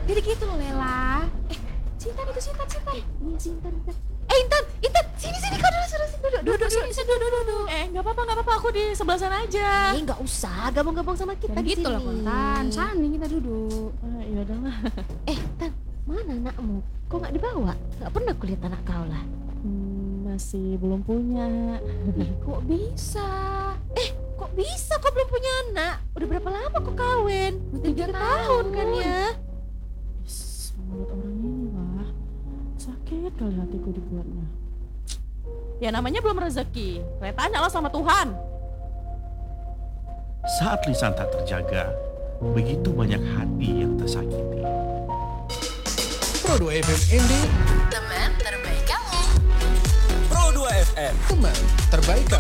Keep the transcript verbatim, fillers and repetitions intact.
Jadi gitu loh Lela. Eh, Sintan itu Sintan, Sintan. Iya Sintan, Intan. Eh Intan, Intan, sini sini kau duduk, duduk, duduk, duduk, sini, sini, duduk, duduk. Eh nggak apa-apa nggak apa-apa aku di sebelah sana aja. Eh nggak usah gabung-gabung sama kita Dan di gitu sini. loh Kontan, sana kita duduk. Ah, iya udahlah. Eh Tan, mana anakmu? Kok nggak dibawa? Nggak pernah kulihat anak kau lah. Hmm, masih belum punya. Ih, kok bisa? Eh kok bisa kau belum punya anak? Udah berapa lama kau kawin? Udah Tiga tiga tahun kan tahun. ya? Is, mulut orang ini lah. Sakit kali hatiku dibuatnya. Ya namanya belum rezeki. Tanya lah sama Tuhan. Saat lisan tak terjaga, begitu banyak hati yang tersakiti. Pro dua F M N D, Teman terbaik kamu. Pro dua F M, teman terbaik kamu.